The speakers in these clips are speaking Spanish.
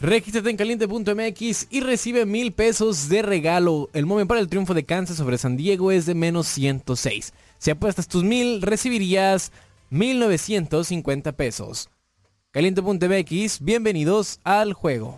Regístrate en caliente.mx y recibe 1,000 pesos de regalo. El momento para el triunfo de Kansas sobre San Diego es de menos 106. Si apuestas tus 1,000, recibirías 1,950 pesos. Caliente.mx, bienvenidos al juego.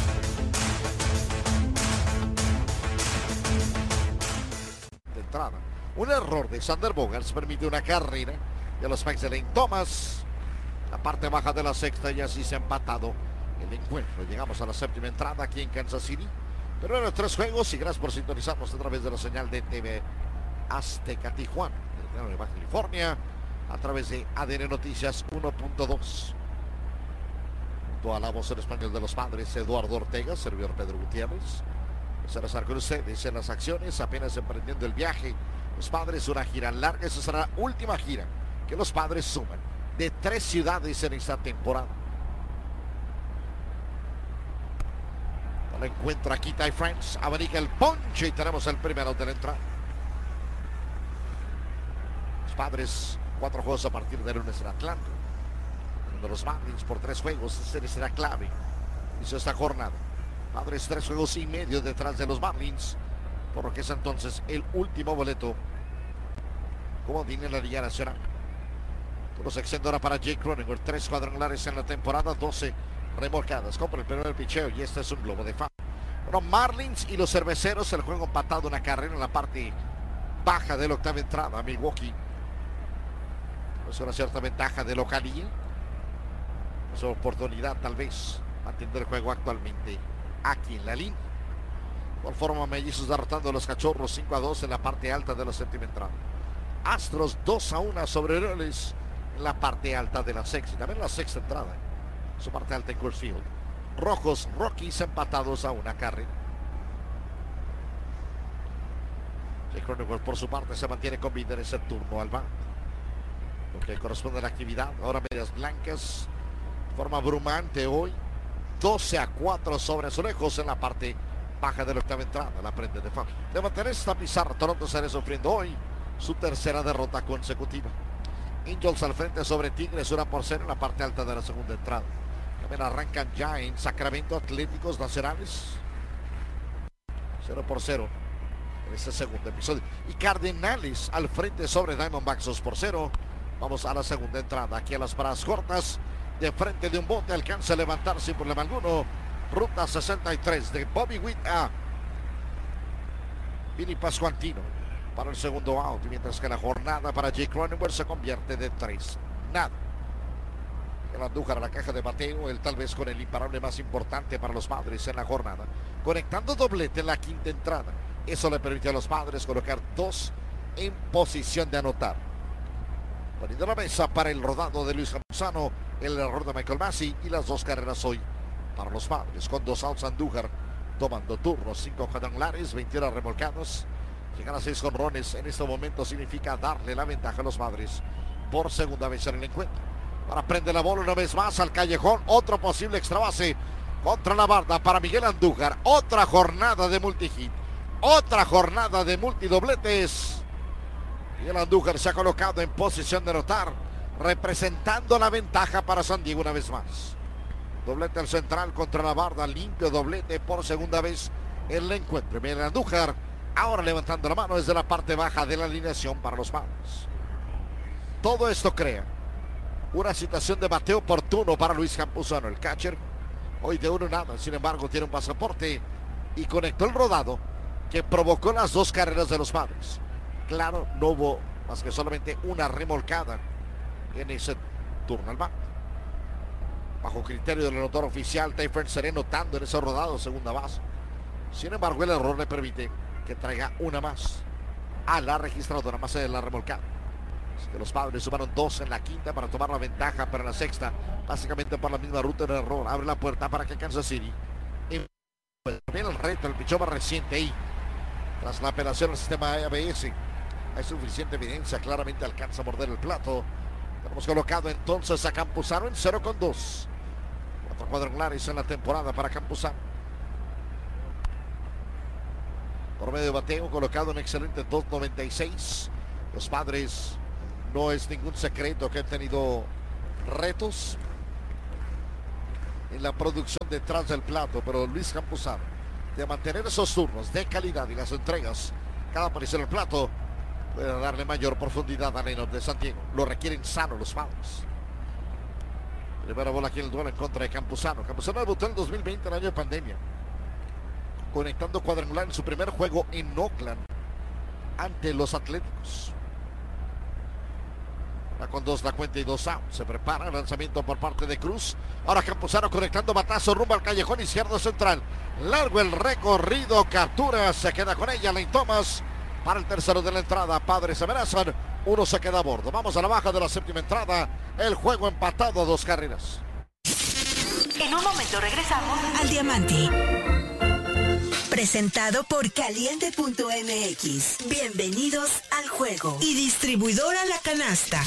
De entrada, un error de Sander Bogaerts permite una carrera de los Spikes de Lane Thomas. La parte baja de la sexta y así se ha empatado el encuentro. Llegamos a la séptima entrada aquí en Kansas City. Pero en los 3 juegos y gracias por sintonizarnos a través de la señal de TV Azteca Tijuana, de Baja California, a través de ADN Noticias 1.2. Junto a la voz en español de los padres, Eduardo Ortega, servidor Pedro Gutiérrez. Vamos a estar con ustedes en las acciones, apenas emprendiendo el viaje. Los padres, una gira larga, esa será la última gira que los padres suman de 3 ciudades en esta temporada. Lo encuentra aquí Ty France, abriga el ponche y tenemos el primero de la entrada. Los padres, 4 juegos a partir de lunes en Atlanta. De los Marlins por 3 juegos, ese será clave. Hizo esta jornada. Padres 3 juegos y medio detrás de los Marlins, por lo que es entonces el último boleto como tiene en la Liga Nacional. Todo se extiende ahora para Jake Cronenworth, 3 cuadrangulares en la temporada, 12 remolcadas. Compra el primer picheo y este es un globo de fama. Bueno, Marlins y los Cerveceros, el juego empatado, una carrera en la parte baja de la octava entrada. Milwaukee es una cierta ventaja de localía. Es una oportunidad tal vez mantener el juego actualmente aquí en la línea. Por forma, Mellizos derrotando a los Cachorros 5-2 en la parte alta de la séptima entrada. Astros 2-1 sobre Orioles en la parte alta de la sexta. También la sexta entrada, su parte alta en Coors Field. Rojos, Rockies empatados a una carrera. Jake Cronenworth por su parte se mantiene con vida en ese turno al bate. Lo que corresponde a la actividad, ahora medias blancas. Forma abrumante hoy. 12-4 sobre Azulejos en la parte baja de la octava entrada. La prende de foul. De mantener esta pizarra, Toronto estará sufriendo hoy su tercera derrota consecutiva. Angels al frente sobre Tigres 1-0 en la parte alta de la segunda entrada. También arrancan ya en Sacramento Atléticos Nacionales 0-0 en este segundo episodio. Y Cardenales al frente sobre Diamondbacks 2-0. Vamos a la segunda entrada. Aquí a las paradas cortas. De frente de un bote alcanza a levantar sin problema alguno. Ruta 63 de Bobby Witt a Vinny Pascuantino para el segundo out. Mientras que la jornada para Jake Cronenworth se convierte de 3-0. El Andújar a la caja de bateo, el tal vez con el imparable más importante para los Padres en la jornada. Conectando doblete en la quinta entrada. Eso le permite a los Padres colocar 2 en posición de anotar. Poniendo la mesa para el rodado de Luis Campuzano, el error de Michael Massey y las 2 carreras hoy para los Padres. Con 2 outs Andújar tomando turnos, 5 cuadrangulares, 21 remolcados. Llegar a 6 jonrones en este momento significa darle la ventaja a los Padres por segunda vez en el encuentro. Ahora prende la bola una vez más al callejón. Otro posible extra base contra la barda para Miguel Andújar. Otra jornada de multihit. Otra jornada de multidobletes. Miguel Andújar se ha colocado en posición de anotar, representando la ventaja para San Diego una vez más. Doblete al central contra la barda. Limpio doblete por segunda vez en el encuentro. Miguel Andújar ahora levantando la mano desde la parte baja de la alineación para los Padres. Todo esto crea una situación de bateo oportuno para Luis Campuzano, el catcher. Hoy de 1-0, sin embargo, tiene un pasaporte y conectó el rodado que provocó las 2 carreras de los Padres. Claro, no hubo más que solamente una remolcada en ese turno al bate. Bajo criterio del anotador oficial, Ty France estaría notando en ese rodado segunda base. Sin embargo, el error le permite que traiga una más a la registradora, más de la remolcada. Que los Padres sumaron 2 en la quinta para tomar la ventaja para la sexta, básicamente por la misma ruta del error. Abre la puerta para que Kansas City viene el reto, el pichón más reciente ahí tras la apelación al sistema ABS. Hay suficiente evidencia, claramente alcanza a morder el plato. Tenemos colocado entonces a Campuzano en 0-2. 4 cuadrangulares en la temporada para Campuzano. Por medio de bateo colocado en excelente 2.96. Los Padres, no es ningún secreto que han tenido retos. en la producción detrás del plato, pero Luis Campuzano, de mantener esos turnos de calidad y las entregas, cada aparición del plato, puede darle mayor profundidad a Leonard de San Diego. Lo requieren sanos los Padres. Primera bola aquí en el duelo en contra de Campuzano. Campuzano debutó en el 2020, el año de pandemia, conectando cuadrangular en su primer juego en Oakland ante los Atléticos. Va con 2 la cuenta y 2 out. Se prepara el lanzamiento por parte de Cruz. Ahora Campuzano conectando batazo rumbo al callejón izquierdo central. Largo el recorrido, captura, se queda con ella Lane Thomas para el tercero de la entrada. Padres amenazan, uno se queda a bordo. Vamos a la baja de la séptima entrada. El juego empatado a 2 carreras. En un momento regresamos al Diamante. Presentado por Caliente.mx. Bienvenidos al juego. Y distribuidora La Canasta.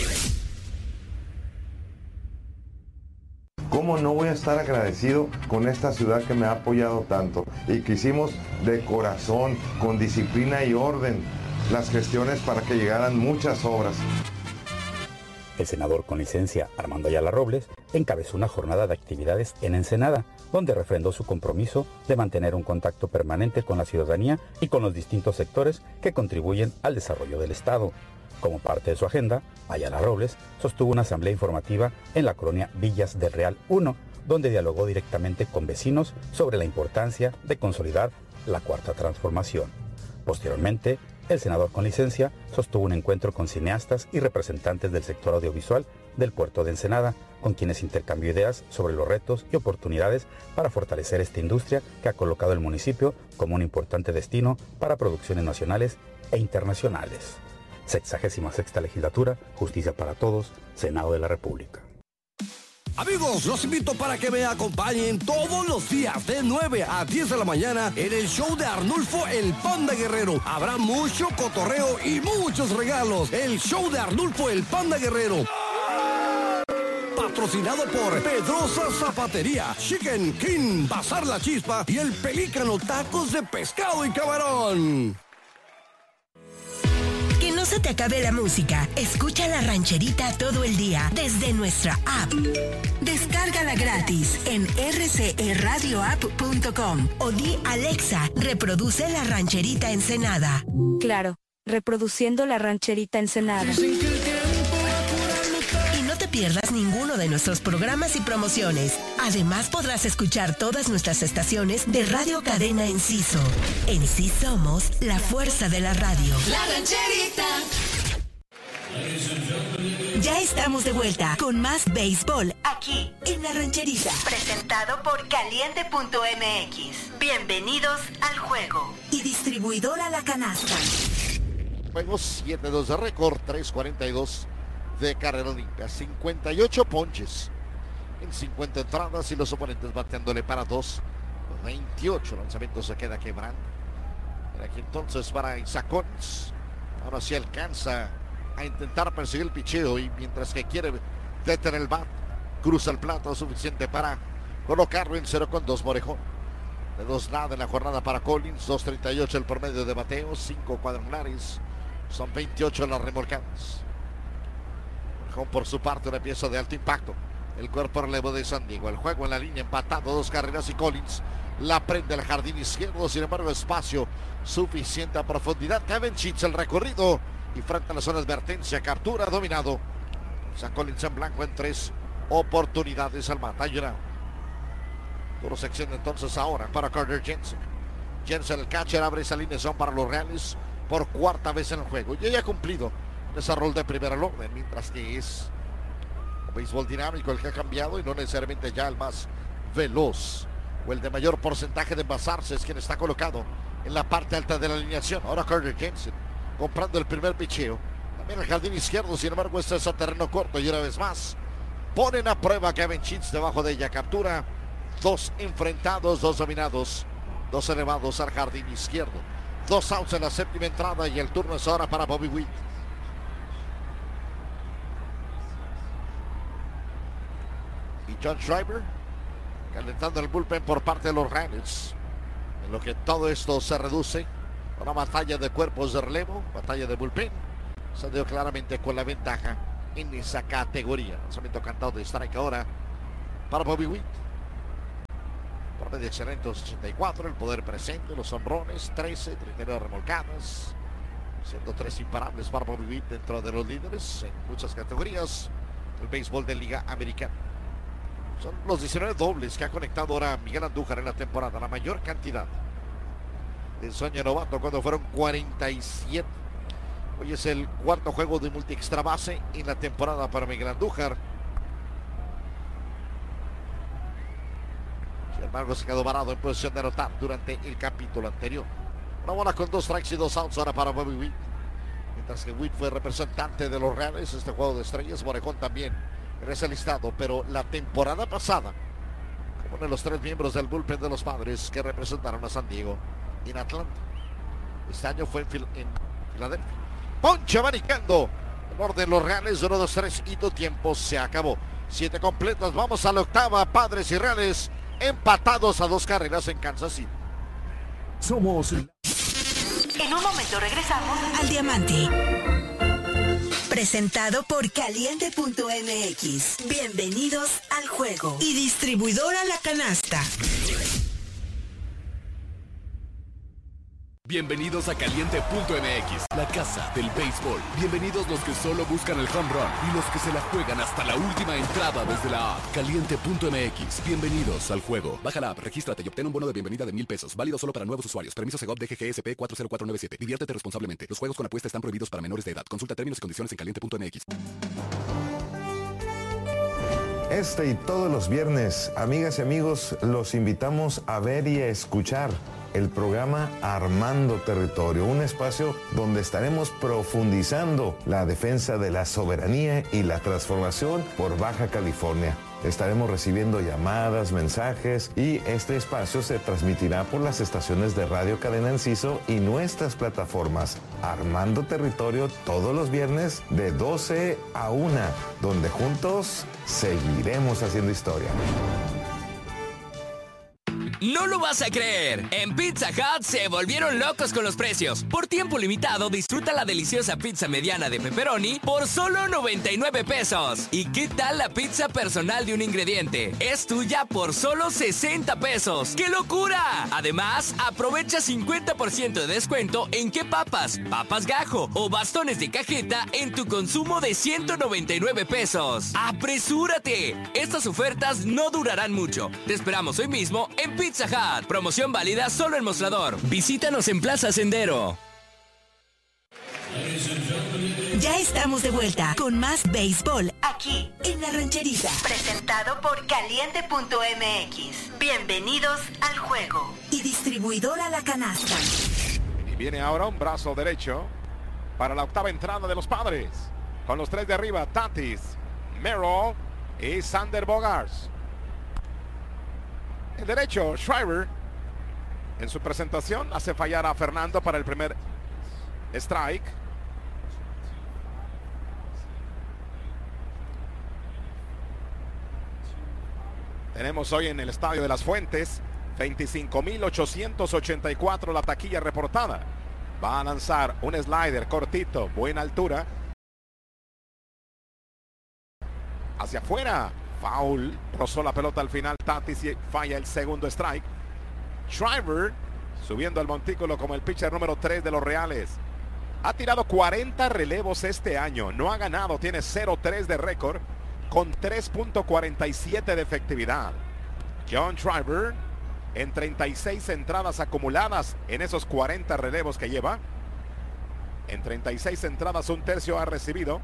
¿Cómo no voy a estar agradecido con esta ciudad que me ha apoyado tanto y que hicimos de corazón, con disciplina y orden, las gestiones para que llegaran muchas obras? El senador con licencia Armando Ayala Robles encabezó una jornada de actividades en Ensenada, donde refrendó su compromiso de mantener un contacto permanente con la ciudadanía y con los distintos sectores que contribuyen al desarrollo del Estado. Como parte de su agenda, Ayala Robles sostuvo una asamblea informativa en la colonia Villas del Real 1, donde dialogó directamente con vecinos sobre la importancia de consolidar la Cuarta Transformación. Posteriormente, el senador con licencia sostuvo un encuentro con cineastas y representantes del sector audiovisual del puerto de Ensenada, con quienes intercambió ideas sobre los retos y oportunidades para fortalecer esta industria que ha colocado el municipio como un importante destino para producciones nacionales e internacionales. 66ª Legislatura, Justicia para Todos, Senado de la República. Amigos, los invito para que me acompañen todos los días de 9 a 10 de la mañana en el show de Arnulfo el Panda Guerrero. Habrá mucho cotorreo y muchos regalos. El show de Arnulfo el Panda Guerrero. Patrocinado por Pedrosa Zapatería, Chicken King, Bazar La Chispa y El Pelícano Tacos de Pescado y Camarón. No se te acabe la música. Escucha La Rancherita todo el día desde nuestra app. Descárgala gratis en rcradioapp.com o di Alexa, reproduce La Rancherita Ensenada. Claro, reproduciendo La Rancherita Ensenada. Y no te pierdas ninguno de nuestros programas y promociones. Además podrás escuchar todas nuestras estaciones de Radio Cadena Enciso. En sí somos la fuerza de la radio. La Rancherita. Ya estamos de vuelta con más béisbol aquí en La Rancherita. Presentado por Caliente.mx. Bienvenidos al juego. Y distribuidora La Canasta. Juegos 7-2 de récord, 3.42 de carrera limpia, 58 ponches en 50 entradas y los oponentes bateándole para 2.28. Lanzamiento se queda quebrando. Aquí entonces para Isaac Collins. Ahora sí alcanza a intentar perseguir el picheo y mientras que quiere detener el bat, cruza el plato suficiente para colocarlo en 0-2 Morejón. De 2 nada en la jornada para Collins, 2.38 el promedio de bateo, 5 cuadrangulares, son 28 las remolcadas. Morejón por su parte una pieza de alto impacto. El cuerpo relevo de San Diego. El juego en la línea empatado, 2 carreras y Collins la prende al jardín izquierdo. Sin embargo, espacio suficiente a profundidad. Kevin Sheets el recorrido y frente a la zona de advertencia. Captura dominado. San Collins en blanco en 3 oportunidades al mata. Toro se extiende entonces ahora para Carter Jensen. Jensen el catcher abre esa alineación para los Reales por 4ª vez en el juego. Y ella ha cumplido ese rol de primera orden, mientras que es béisbol dinámico el que ha cambiado y no necesariamente ya el más veloz o el de mayor porcentaje de envasarse es quien está colocado en la parte alta de la alineación. Ahora Carter Jensen comprando el primer picheo. También el jardín izquierdo, sin embargo este es a terreno corto y una vez más ponen a prueba a Kevin Sheets debajo de ella. Captura 2 enfrentados, 2 dominados, 2 elevados al jardín izquierdo. 2 outs en la séptima entrada y el turno es ahora para Bobby Witt. Y John Schreiber calentando el bullpen por parte de los Reales, en lo que todo esto se reduce a una batalla de cuerpos de relevo, batalla de bullpen. Se dio claramente con la ventaja en esa categoría. Lanzamiento cantado de strike ahora para Bobby Witt. Promedio excelente 84, el poder presente, los honrones 13, 39 remolcadas, siendo 3 imparables para Bobby Witt dentro de los líderes en muchas categorías del béisbol de Liga Americana. Son los 19 dobles que ha conectado ahora Miguel Andújar en la temporada, la mayor cantidad del sueño novato cuando fueron 47. Hoy es el cuarto juego de multi extra base en la temporada para Miguel Andújar. Sin embargo, se quedó varado en posición de anotar durante el capítulo anterior. Una bola con 2 strikes y 2 outs ahora para Bobby Witt. Mientras que Witt fue representante de los Reales, este juego de estrellas, Morejón también en ese listado. Pero la temporada pasada, como uno de los 3 miembros del bullpen de los Padres que representaron a San Diego en Atlanta. Este año fue en Filadelfia. Ponche abanicando el orden de los Reales, 1, 2, 3 y tu tiempo se acabó. 7 completas, vamos a la octava. Padres y Reales empatados a 2 carreras en Kansas City. Somos... En un momento regresamos al Diamante. Presentado por Caliente.mx. Bienvenidos al juego. Y distribuidora La Canasta. Bienvenidos a Caliente.mx, la casa del béisbol. Bienvenidos los que solo buscan el home run y los que se la juegan hasta la última entrada desde la app. Caliente.mx, bienvenidos al juego. Baja la app, regístrate y obtén un bono de bienvenida de $1,000. Válido solo para nuevos usuarios. Permiso Segov DGGSP 40497. Diviértete responsablemente. Los juegos con apuesta están prohibidos para menores de edad. Consulta términos y condiciones en Caliente.mx. Este y todos los viernes, amigas y amigos, los invitamos a ver y a escuchar el programa Armando Territorio, un espacio donde estaremos profundizando la defensa de la soberanía y la transformación por Baja California. Estaremos recibiendo llamadas, mensajes y este espacio se transmitirá por las estaciones de Radio Cadena Enciso y nuestras plataformas Armando Territorio todos los viernes de 12 a 1, donde juntos seguiremos haciendo historia. No lo vas a creer. En Pizza Hut se volvieron locos con los precios. Por tiempo limitado, disfruta la deliciosa pizza mediana de pepperoni por solo 99 pesos. ¿Y qué tal la pizza personal de un ingrediente? Es tuya por solo 60 pesos. ¡Qué locura! Además, aprovecha 50% de descuento en qué papas, papas gajo o bastones de cajeta en tu consumo de 199 pesos. ¡Apresúrate! Estas ofertas no durarán mucho. Te esperamos hoy mismo en Pizza Hut. Promoción válida solo en Mostrador. Visítanos en Plaza Sendero. Ya estamos de vuelta con más béisbol aquí en La Rancherita. Presentado por Caliente.mx. Bienvenidos al juego. Y distribuidora La Canasta. Y viene ahora un brazo derecho para la octava entrada de los Padres. Con los 3 de arriba, Tatis, Merrill y Sander Bogaerts. El derecho, Shriver, en su presentación hace fallar a Fernando para el primer strike. Tenemos hoy en el Estadio de las Fuentes 25,884 la taquilla reportada. Va a lanzar un slider cortito, buena altura. Hacia afuera. Foul, rozó la pelota al final. Tatis y falla el segundo strike. Shriver subiendo al montículo como el pitcher número 3 de los Reales. Ha tirado 40 relevos este año. No ha ganado, tiene 0-3 de récord con 3.47 de efectividad. John Shriver en 36 entradas acumuladas en esos 40 relevos que lleva. En 36 entradas, 1/3 ha recibido.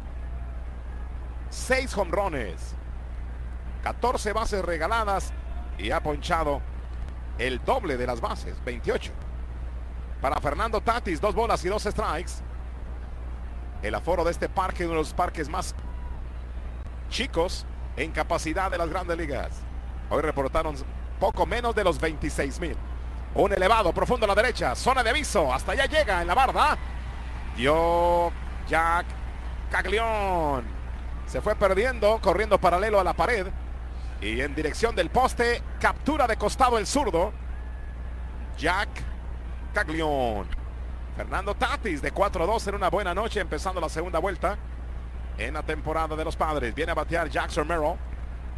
6 jonrones. 14 bases regaladas y ha ponchado el doble de las bases, 28. Para Fernando Tatis, 2 bolas y 2 strikes. El aforo de este parque, uno de los parques más chicos en capacidad de las grandes ligas. Hoy reportaron poco menos de los 26,000. Un elevado profundo a la derecha, zona de aviso, hasta allá llega en la barda. Dio Jack Caglione. Se fue perdiendo, corriendo paralelo a la pared. Y en dirección del poste, captura de costado el zurdo. Jack Caglione. Fernando Tatis de 4-2 en una buena noche, empezando la segunda vuelta en la temporada de los Padres. Viene a batear Jackson Merrill.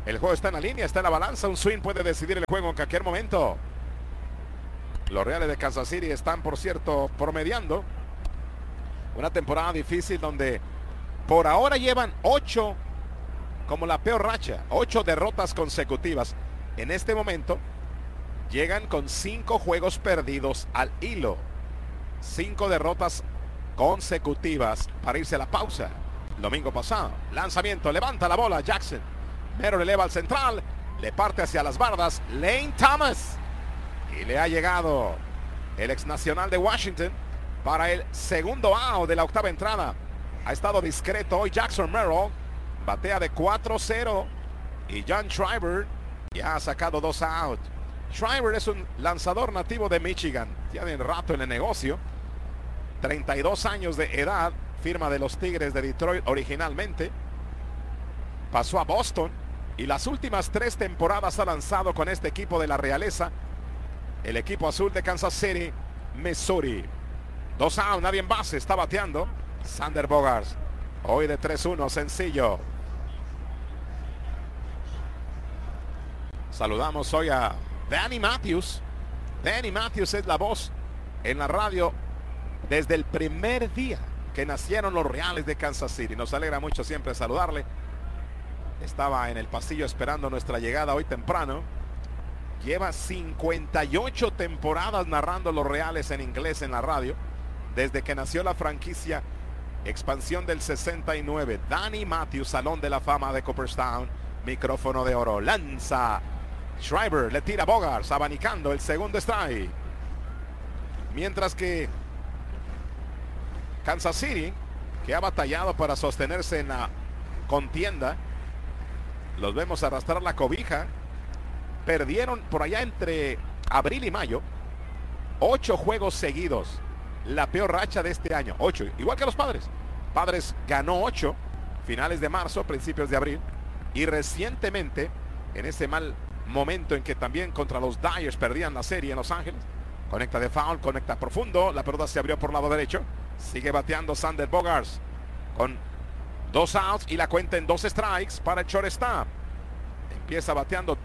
El juego está en la línea, está en la balanza. Un swing puede decidir el juego en cualquier momento. Los Reales de Kansas City están, por cierto, promediando una temporada difícil donde por ahora llevan 8, como la peor racha, 8 derrotas consecutivas. En este momento llegan con 5 juegos perdidos al hilo. 5 derrotas consecutivas para irse a la pausa. Domingo pasado, lanzamiento, levanta la bola Jackson. Mero le eleva al central, le parte hacia las bardas Lane Thomas. Y le ha llegado el ex nacional de Washington para el segundo out de la octava entrada. Ha estado discreto hoy Jackson Merrill. Batea de 4-0. Y John Schreiber ya ha sacado 2 out. Schreiber es un lanzador nativo de Michigan. Tiene rato en el negocio. 32 años de edad. Firma de los Tigres de Detroit originalmente. Pasó a Boston. Y las últimas 3 temporadas ha lanzado con este equipo de la realeza. El equipo azul de Kansas City, Missouri. 2 out, nadie en base, está bateando Xander Bogaerts. Hoy de 3-1, sencillo. Saludamos hoy a Danny Matthews. Danny Matthews es la voz en la radio desde el primer día que nacieron los Reales de Kansas City. Nos alegra mucho siempre saludarle. Estaba en el pasillo esperando nuestra llegada hoy temprano. Lleva 58 temporadas narrando los Reales en inglés en la radio. Desde que nació la franquicia, expansión del 69. Danny Matthews, Salón de la Fama de Cooperstown. Micrófono de oro. Lanza. Schreiber le tira a Bogaerts, abanicando el segundo strike. Mientras que Kansas City, que ha batallado para sostenerse en la contienda, los vemos arrastrar la cobija. Perdieron por allá entre abril y mayo 8 juegos seguidos. La peor racha de este año. 8, igual que los Padres. Padres ganó 8 finales de marzo, principios de abril. Y recientemente, en ese mal momento en que también contra los Dyers perdían la serie en Los Ángeles. Conecta de foul, conecta profundo. La pelota se abrió por lado derecho. Sigue bateando Xander Bogaerts con 2 outs y la cuenta en 2 strikes para el shortstop. Empieza bateando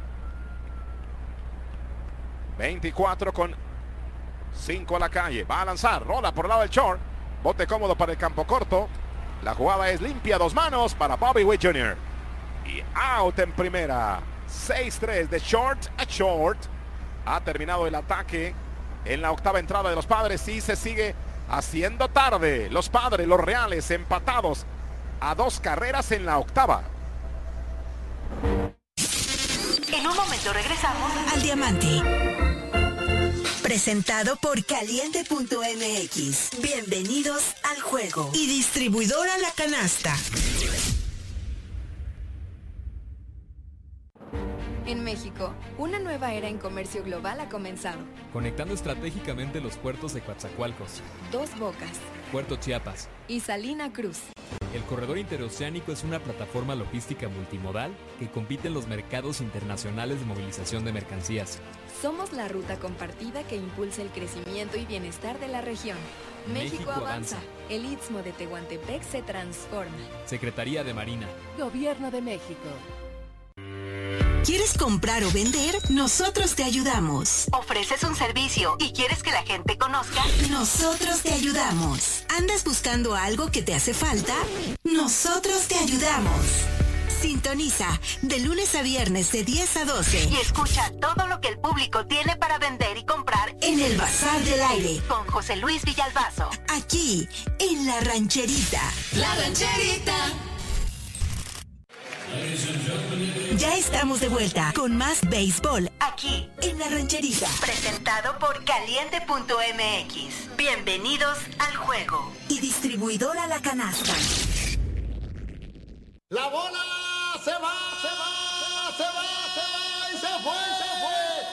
2-24 con 5 a la calle. Va a lanzar, rola por el lado del short. Bote cómodo para el campo corto. La jugada es limpia, 2 manos para Bobby Witt Jr. Y out en primera. 6-3 de short a short. Ha terminado el ataque en la octava entrada de los Padres y se sigue haciendo tarde. Los Padres, los Reales, empatados a 2 carreras en la octava. En un momento regresamos al Diamante. Presentado por Caliente.mx. Bienvenidos al juego. Y distribuidora La Canasta. En México, una nueva era en comercio global ha comenzado. Conectando estratégicamente los puertos de Coatzacoalcos, Dos Bocas Puerto Chiapas y Salina Cruz. El corredor interoceánico es una plataforma logística multimodal que compite en los mercados internacionales de movilización de mercancías. Somos la ruta compartida que impulsa el crecimiento y bienestar de la región. México avanza. El Istmo de Tehuantepec se transforma. Secretaría de Marina. Gobierno de México. ¿Quieres comprar o vender? Nosotros te ayudamos. ¿Ofreces un servicio y quieres que la gente conozca? Nosotros te ayudamos. ¿Andas buscando algo que te hace falta? Nosotros te ayudamos. Sintoniza de lunes a viernes de 10 a 12 y escucha todo lo que el público tiene para vender y comprar en el Bazar del Aire con José Luis Villalbazo. Aquí, en La Rancherita. La Rancherita. Ya estamos de vuelta con más béisbol aquí en La Rancherita. Presentado por Caliente.mx. Bienvenidos al juego. Y distribuidora La Canasta. La bola se va, se va, se va, se va y se fue.